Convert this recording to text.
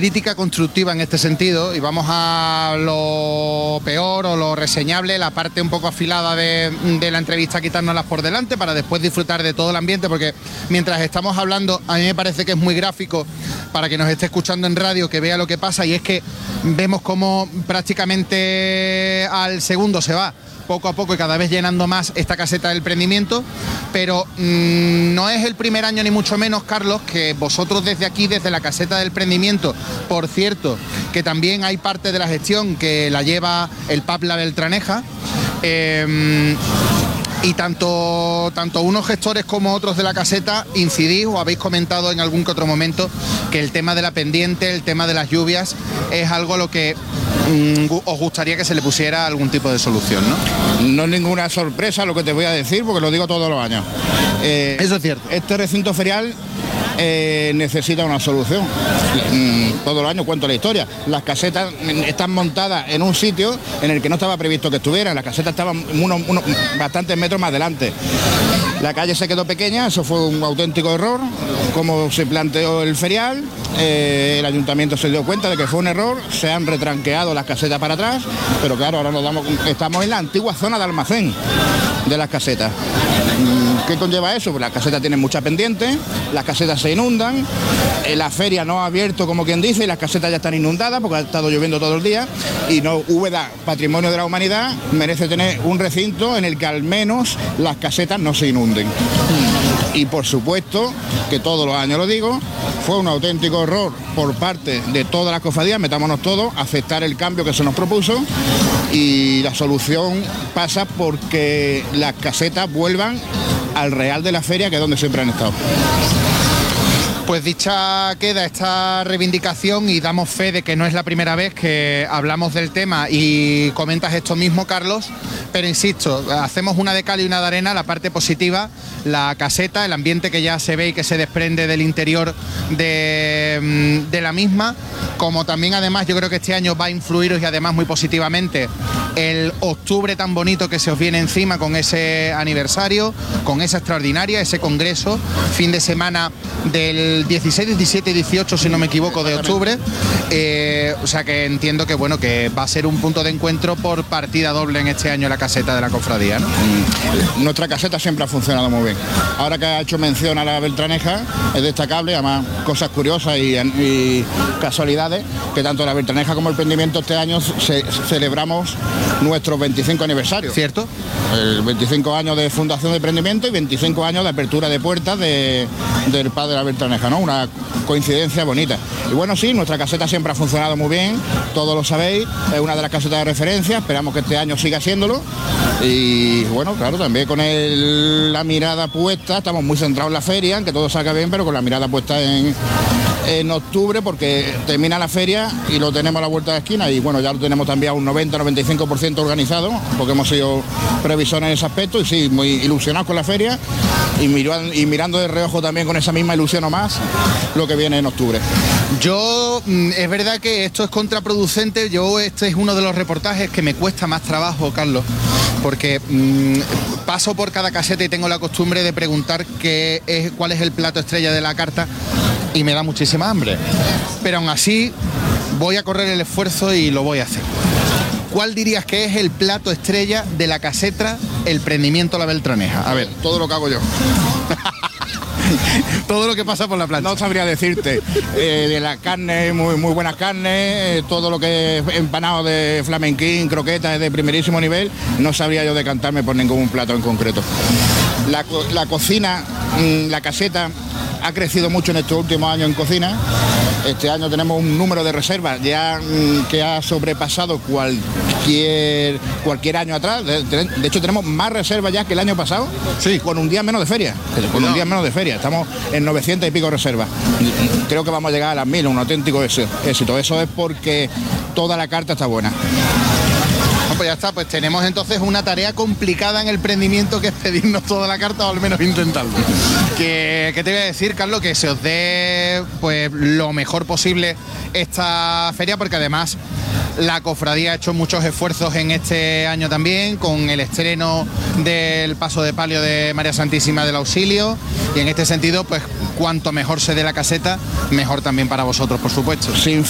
crítica constructiva en este sentido, y vamos a lo peor o lo reseñable, la parte un poco afilada de la entrevista, quitárnoslas por delante para después disfrutar de todo el ambiente, porque mientras estamos hablando a mí me parece que es muy gráfico para que nos esté escuchando en radio, que vea lo que pasa, y es que vemos como prácticamente al segundo se va poco a poco y cada vez llenando más esta caseta del prendimiento, pero no es el primer año ni mucho menos, Carlos, que vosotros desde aquí, desde la caseta del prendimiento, por cierto, que también hay parte de la gestión que la lleva el pub La Beltraneja, y tanto unos gestores como otros de la caseta incidís o habéis comentado en algún que otro momento que el tema de la pendiente, el tema de las lluvias, es algo a lo que os gustaría que se le pusiera algún tipo de solución, ¿no? No es ninguna sorpresa lo que te voy a decir, porque lo digo todos los años. Eso es cierto. Este recinto ferial necesita una solución. Todos los años cuento la historia. Las casetas están montadas en un sitio en el que no estaba previsto que estuvieran. Las casetas estaban bastantes metros más adelante. La calle se quedó pequeña, eso fue un auténtico error, como se planteó el ferial. El ayuntamiento se dio cuenta de que fue un error, se han retranqueado las casetas para atrás, pero claro, ahora estamos en la antigua zona de almacén de las casetas. ¿Qué conlleva eso? Pues las casetas tienen mucha pendiente, las casetas se inundan, la feria no ha abierto, como quien dice, y las casetas ya están inundadas porque ha estado lloviendo todo el día, y no, Úbeda, patrimonio de la humanidad, merece tener un recinto en el que al menos las casetas no se inunden. Y por supuesto, que todos los años lo digo, fue un auténtico error por parte de todas las cofradías, metámonos todos, aceptar el cambio que se nos propuso, y la solución pasa porque las casetas vuelvan al real de la feria, que es donde siempre han estado. Pues dicha queda esta reivindicación, y damos fe de que no es la primera vez que hablamos del tema y comentas esto mismo, Carlos, pero insisto, hacemos una de cal y una de arena. La parte positiva, la caseta, el ambiente que ya se ve y que se desprende del interior de la misma, como también además yo creo que este año va a influiros y además muy positivamente el octubre tan bonito que se os viene encima con ese aniversario, con esa extraordinaria, ese congreso, fin de semana del 16, 17 y 18, si no me equivoco, de octubre. O sea que entiendo que bueno, que va a ser un punto de encuentro por partida doble en este año la caseta de la cofradía, ¿no? Nuestra caseta siempre ha funcionado muy bien. Ahora que ha hecho mención a la Beltraneja, es destacable, además cosas curiosas y casualidades, que tanto la Beltraneja como el prendimiento este año celebramos nuestro 25 aniversario. ¿Cierto? El 25 años de fundación de prendimiento y 25 años de apertura de puertas del padre de la Beltraneja, ¿no? Una coincidencia bonita. Y bueno, sí, nuestra caseta siempre ha funcionado muy bien, todos lo sabéis, es una de las casetas de referencia, esperamos que este año siga siéndolo. Y bueno, claro, también con la mirada puesta, estamos muy centrados en la feria, en que todo salga bien, pero con la mirada puesta en octubre, porque termina la feria y lo tenemos a la vuelta de la esquina, y bueno, ya lo tenemos también a un 90-95% organizado, porque hemos sido previsores en ese aspecto, y sí, muy ilusionados con la feria y mirando de reojo también con esa misma ilusión o más lo que viene en octubre. Yo, es verdad que esto es contraproducente. Este es uno de los reportajes que me cuesta más trabajo, Carlos, porque paso por cada caseta y tengo la costumbre de preguntar cuál es el plato estrella de la carta, y me da muchísima hambre, pero aún así voy a correr el esfuerzo y lo voy a hacer. ¿Cuál dirías que es el plato estrella de la caseta el prendimiento La Beltraneja? A ver. Todo lo que hago yo. Todo lo que pasa por la plancha. No sabría decirte. De la carne, muy buenas carnes, todo lo que es empanado de flamenquín, croquetas de primerísimo nivel, no sabría yo decantarme por ningún plato en concreto. La cocina, la caseta ha crecido mucho en estos últimos años en cocina. Este año tenemos un número de reservas ya que ha sobrepasado cualquier año atrás. De hecho, tenemos más reservas ya que el año pasado, sí, con un día menos de feria. Con un día menos de feria. Estamos en 900 y pico reservas. Creo que vamos a llegar a las 1000, un auténtico éxito. Eso es porque toda la carta está buena. Pues ya está, pues tenemos entonces una tarea complicada en el prendimiento, que es pedirnos toda la carta, o al menos intentarlo. ¿Qué te voy a decir, Carlos? Que se os dé pues lo mejor posible esta feria, porque además la cofradía ha hecho muchos esfuerzos en este año también, con el estreno del paso de palio de María Santísima del Auxilio, y en este sentido, pues cuanto mejor se dé la caseta, mejor también para vosotros, por supuesto. Sin